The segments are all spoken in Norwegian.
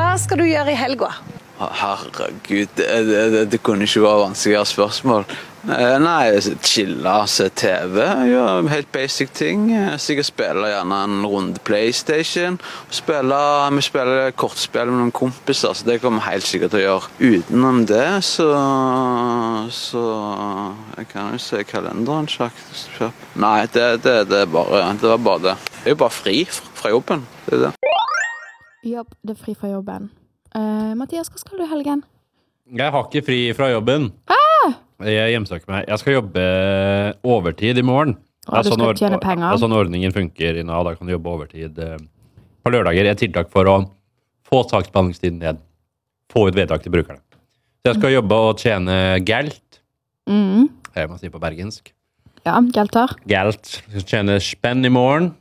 Hva skal du gjøre I helga? Herregud, det kunne ikke være vanskeligere spørsmål. Nei, chille, se TV, gjøre helt basic ting. Sikkert spille gjerne en runde PlayStation. Vi spiller kortspill med noen kompiser, så det kommer vi helt sikkert til å gjøre. Utenom det, så jeg kan jo se kalenderen kjapt. Nei, det var bare det. Det jo bare fri fra jobben, det er det. Jobb, det fri fra jobben. Mathias, hva skal du I helgen? Jeg har ikke fri fra jobben. Jeg hjemsøker meg. Jeg skal jobbe overtid I morgen. Du skal tjene penger. Det sånn ordningen funker I Nav. Da kan du jobbe overtid på lørdager. Et tiltak for å få saksbehandlingstiden ned. Få ut vedtak til brukerne. Så jeg skal jobbe og tjene gelt. Jeg må si på bergensk. Ja, gelter. Gelt. Jeg skal tjene spenn I morgen.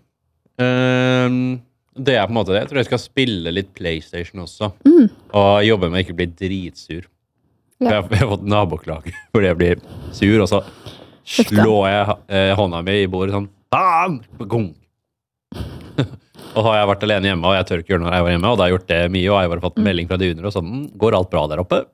Det på en måte det. Jeg tror jeg skal spille litt PlayStation også. Og jobbe med å ikke bli dritsur. Ja. Jeg har fått naboklage fordi jeg blir sur, og så slår jeg hånda mi I bordet sånn, bam, gong. Og så har jeg vært alene hjemme, og jeg tør ikke gjøre når jeg var hjemme, og da har jeg gjort det mye, og jeg har fått melding fra de under, og sånn, går alt bra der oppe?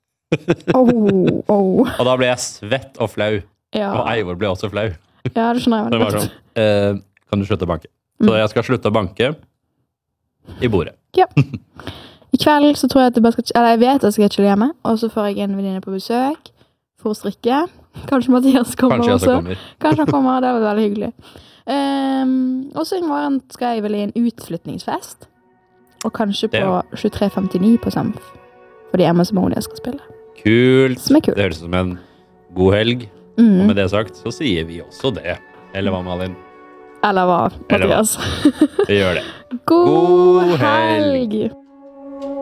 Og da ble jeg svett og flau, og Eivor ble også flau. Ja, det skjønner jeg. Det var sånn, kan du slutte å banke? Så jeg skal slutte å banke I bordet. Ja. I kveld så tror jeg at jeg bare skal, eller jeg vet at jeg skal chille hjemme, og så får jeg en venninne på besøk for å strikke. Kanskje Mathias kommer også. Kanskje han kommer, det var veldig hyggelig. Og så I morgen skal jeg vel I en utflytningsfest, og kanskje på 23.59 på Samf, fordi Emma Simone skal spille. Kult. Som kult. Det høres ut som en god helg, og med det sagt så sier vi også det. Eller hva, Malin? Eller hva, Mathias? Vi gjør det. God helg!